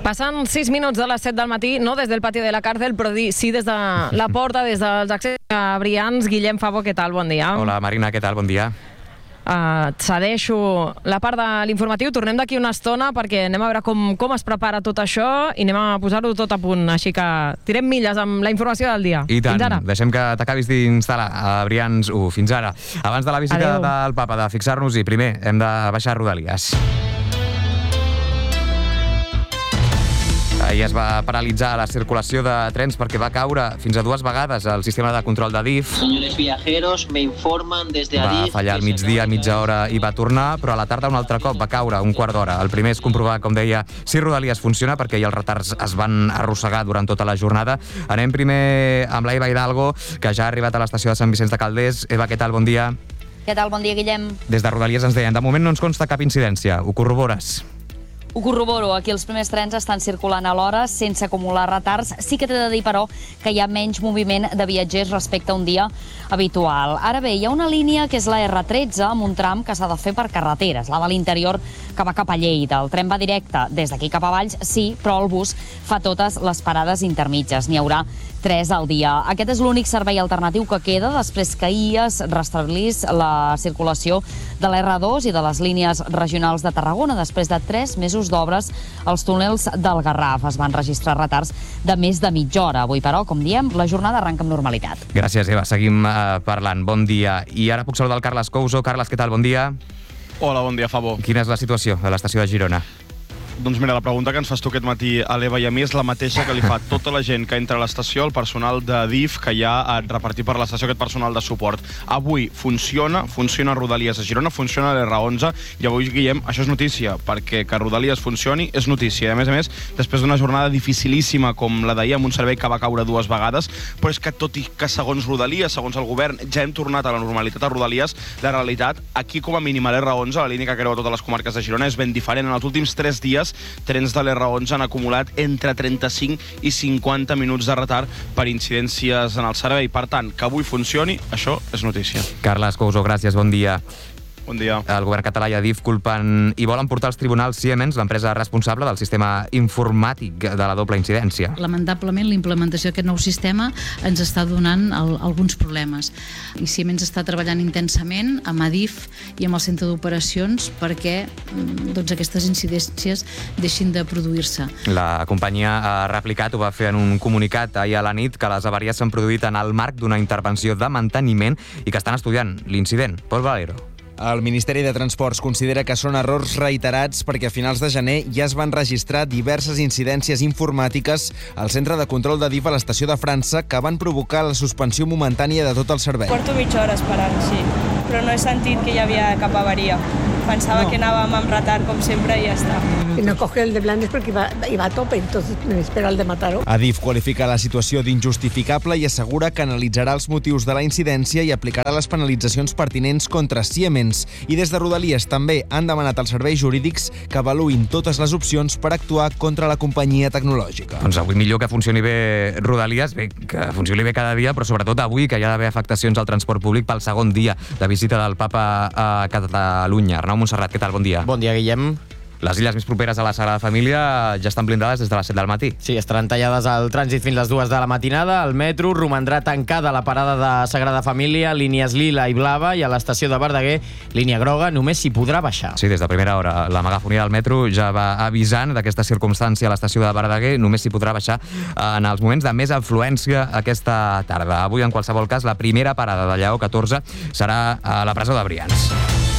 Passen 6 minuts de les 7 del matí, no des del pati de la càrcel, però sí des de la porta, des dels accessos a Brians. Guillem Favo, què tal? Bon dia. Hola, Marina, què tal? Bon dia. Cedeixo la part de l'informatiu. Tornem d'aquí una estona perquè anem a veure com es prepara tot això i anem a posar-ho tot a punt. Així que tirem milles amb la informació del dia. I tant. Fins ara. Deixem que t'acabis d'instal·lar a Brians 1. Fins ara. Abans de la visita del papa, de fixar-nos-hi, primer hem de baixar Rodalies. Ahir es va paralitzar la circulació de trens perquè va caure fins a 2 vegades el sistema de control d'Adif. Señores viajeros, me informan desde Adif... Va fallar al migdia, mitja hora i va tornar, però a la tarda un altre cop va caure, un quart d'hora. El primer és comprovar, com deia, si Rodalies funciona, perquè ahir els retards es van arrossegar durant tota la jornada. Anem primer amb l'Eva Hidalgo, que ja ha arribat a l'estació de Sant Vicenç de Calders. Eva, què tal? Bon dia. Què tal? Bon dia, Guillem. Des de Rodalies ens deien, de moment no ens consta cap incidència. Ho corrobores? Ho corroboro, aquí els primers trens estan circulant a l'hora sense acumular retards. Sí que t'he de dir, però, que hi ha menys moviment de viatgers respecte a un dia habitual. Ara bé, hi ha una línia que és la R13 amb un tram que s'ha de fer per carreteres, la de l'interior que va cap a Lleida. El tren va directe des d'aquí cap a Valls, sí, però el bus fa totes les parades intermitges. N'hi haurà 3 al dia. Aquest és l'únic servei alternatiu que queda després que ahir es restablís la circulació de l'R2 i de les línies regionals de Tarragona. Després de 3 mesos d'obres, als túnels del Garraf es van registrar retards de més de mitja hora. Avui, però, com diem, la jornada arranca amb normalitat. Gràcies, Eva. Seguim parlant. Bon dia. I ara puc saludar el Carles Couso. Carles, què tal? Bon dia. Hola, bon dia, Fabo. Quina és la situació a l'estació de Girona? Doncs mira, la pregunta que ens fas tu aquest matí a l'Eva i a mi és la mateixa que li fa tota la gent que entra a l'estació, el personal d'Adif, que hi ha repartit per l'estació aquest personal de suport. Avui funciona Rodalies a Girona, funciona l'R11, i avui, Guillem, això és notícia, perquè que Rodalies funcioni és notícia. A més, després d'una jornada dificilíssima com la d'ahir, amb un servei que va caure 2 vegades, però és que tot i que segons Rodalies, segons el govern, ja hem tornat a la normalitat a Rodalies, la realitat, aquí com a mínim a l'R11, la línia que creua totes les comarques de Girona, és ben diferent. En els últims 3 dies, trens de l'R11 han acumulat entre 35 i 50 minuts de retard per incidències en el servei. Per tant, que avui funcioni, això és notícia. Carles Couso, gràcies, bon dia. Bon dia. El govern català i Adif culpen i volen portar als tribunals Siemens, l'empresa responsable del sistema informàtic de la doble incidència. Lamentablement, la implementació d'aquest nou sistema ens està donant alguns problemes. I Siemens està treballant intensament amb Adif i amb el centre d'operacions perquè aquestes incidències deixin de produir-se. La companyia ha replicat, ho va fer en un comunicat ahir a la nit, que les avaries s'han produït en el marc d'una intervenció de manteniment i que estan estudiant l'incident. Pol Valero. El Ministeri de Transports considera que són errors reiterats perquè a finals de gener ja es van registrar diverses incidències informàtiques al centre de control d'Adif a l'estació de França que van provocar la suspensió momentània de tot el servei. Porto mitja hora esperant, sí, però no he sentit que hi havia cap avaria. Pensaba que anàvem amb retard, com sempre, i ja està. Y no coge el de Blanes porque iba a tope, entonces me espera el de Mataró. Adif qualifica la situació d'injustificable i assegura que analitzarà els motius de la incidència i aplicarà les penalitzacions pertinents contra Siemens. I des de Rodalies també han demanat als serveis jurídics que avaluïn totes les opcions per actuar contra la companyia tecnològica. Doncs avui millor que funcioni bé Rodalies, bé, que funcioni bé cada dia, però sobretot avui, que hi ha d'haver afectacions al transport públic pel segon dia de visita del papa a Catalunya. Arnau Montserrat, què tal? Bon dia. Bon dia, Guillem. Les illes més properes a la Sagrada Família ja estan blindades des de les 7 del matí. Sí, estaran tallades al trànsit fins les 2 de la matinada. El metro romandrà tancada a la parada de Sagrada Família, línies lila i blava, i a l'estació de Verdaguer, línia groga, només s'hi podrà baixar. Sí, des de primera hora. La megafonia del metro ja va avisant d'aquesta circumstància a l'estació de Verdaguer. Només s'hi podrà baixar en els moments de més afluència aquesta tarda. Avui, en qualsevol cas, la primera parada de Lleó 14 serà a la presó de Brians.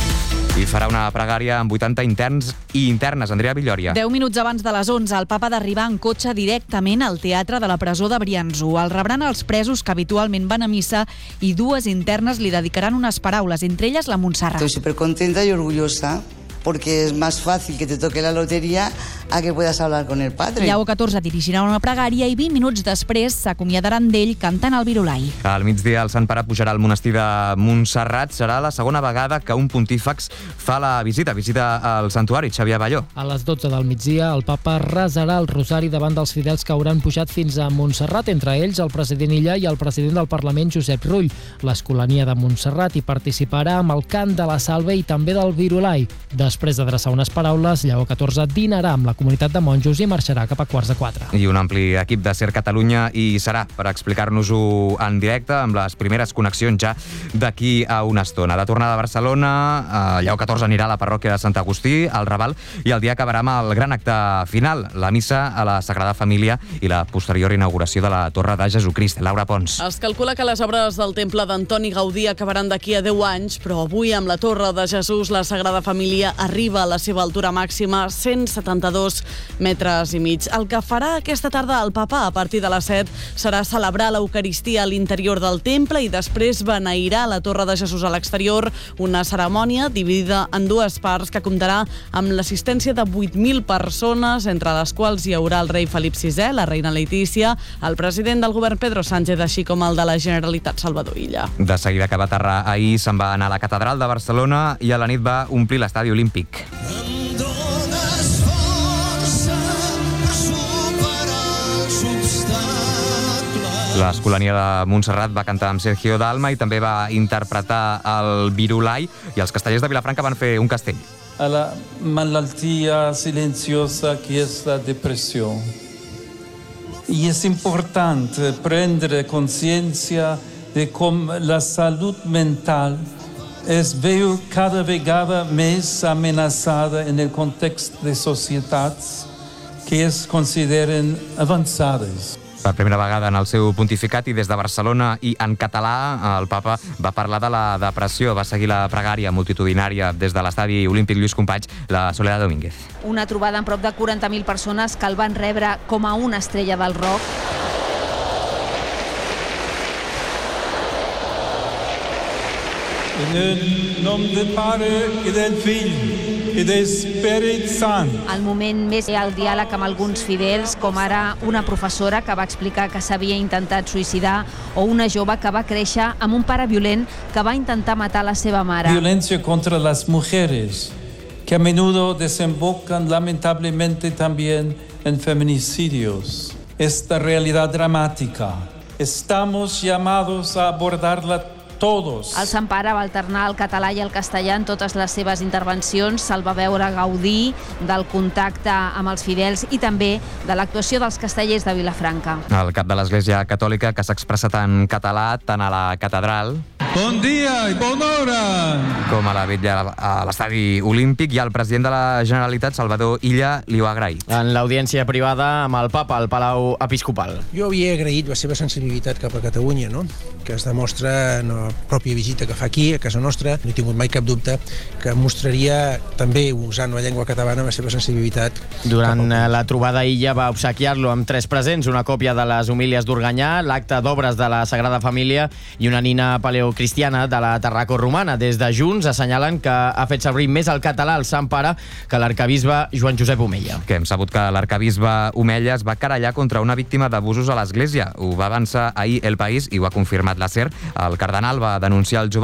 I farà una pregària amb 80 interns i internes. Andrea Villòria. 10 minuts abans de les 11, el papa d'arribar en cotxe directament al teatre de la presó de Brians 1. El rebran els presos que habitualment van a missa i 2 internes li dedicaran unes paraules, entre elles la Montserrat. Estoy súper contenta y orgullosa porque es más fácil que te toque la lotería a que puedas hablar con el padre. Lleó 14 dirigirà una pregària i 20 minuts després s'acomiadaran d'ell cantant el Virolai. Al migdia el Sant Pare pujarà al monestir de Montserrat. Serà la segona vegada que un pontífex fa la visita al santuari. Xavier Balló. A les 12 del migdia el papa resarà el rosari davant dels fidels que hauran pujat fins a Montserrat, entre ells el president Illa i el president del Parlament, Josep Rull. L'Escolania de Montserrat hi participarà amb el cant de la Salve i també del Virolai. Després d'adreçar unes paraules, Lleó XIV dinarà amb la comunitat de monjos i marxarà cap a 3:15. I un ampli equip de Ser Catalunya hi serà per explicar-nos-ho en directe amb les primeres connexions ja d'aquí a una estona. De tornada a Barcelona, Lleó XIV anirà a la parròquia de Sant Agustí, al Raval, i el dia acabarà amb el gran acte final, la missa a la Sagrada Família i la posterior inauguració de la Torre de Jesucrist. Laura Pons. Es calcula que les obres del temple d'Antoni Gaudí acabaran d'aquí a 10 anys, però avui amb la Torre de Jesús la Sagrada Família arriba a la seva altura màxima, 172 metres i mig. El que farà aquesta tarda el papa a partir de les 7 serà celebrar l'Eucaristia a l'interior del temple i després beneirà la Torre de Jesús a l'exterior, una cerimònia dividida en dues parts que comptarà amb l'assistència de 8.000 persones, entre les quals hi haurà el rei Felip VI, la reina Letícia, el president del govern Pedro Sánchez, així com el de la Generalitat Salvador Illa. De seguida que va aterrar ahir se'n va anar a la catedral de Barcelona i a la nit va omplir l'estadi olímpic. L'Escolania de Montserrat va cantar amb Sergio Dalma i també va interpretar el Virulai, i els castellers de Vilafranca van fer un castell. A la malaltia silenciosa que és la depressió. I és important prendre consciència de com la salut mental es veu cada vegada més amenaçada en el context de societats que es consideren avançades. Per primera vegada en el seu pontificat i des de Barcelona i en català, el papa va parlar de la depressió, va seguir la pregària multitudinària des de l'estadi olímpic Lluís Companys, la Soledad Domínguez. Una trobada amb prop de 40.000 persones que el van rebre com a una estrella del rock. En el nom del Pare i del Fill i del Espírit Sant. El moment més el diàleg amb alguns fidels, com ara una professora que va explicar que s'havia intentat suïcidar o una jove que va créixer amb un pare violent que va intentar matar la seva mare. Violencia contra las mujeres, que a menudo desembocan lamentablemente también en feminicidios. Esta realidad dramática, estamos llamados a abordarla todos. El Sant Pare va alternar el català i el castellà en totes les seves intervencions. Se'l va veure gaudir del contacte amb els fidels i també de l'actuació dels castellers de Vilafranca. El cap de l'Església Catòlica, que s'ha expressat en català tant a la catedral Bon dia i bona hora! com a la vetlla a l'estadi olímpic, i el president de la Generalitat, Salvador Illa, li ho ha agraït. En l'audiència privada amb el papa al Palau Episcopal. Jo havia agraït la seva sensibilitat cap a Catalunya, no? Que es demostra en la pròpia visita que fa aquí, a casa nostra. No he tingut mai cap dubte que mostraria, també usant la llengua catalana, la seva sensibilitat. Durant la trobada, Illa va obsequiar-lo amb 3 presents, una còpia de les homílies d'Organyà, l'acte d'obres de la Sagrada Família i una nina paleocristiana de la Tarraco romana. Des de Junts assenyalen que ha fet servir més el català al Sant Pare que l'arcabisbe Joan Josep Omella. Que hem sabut que l'arcabisbe Omella es va querellar contra una víctima d'abusos a l'Església. Ho va avançar ahir El País i ho ha confirmat la SER. El cardenal va denunciar el jove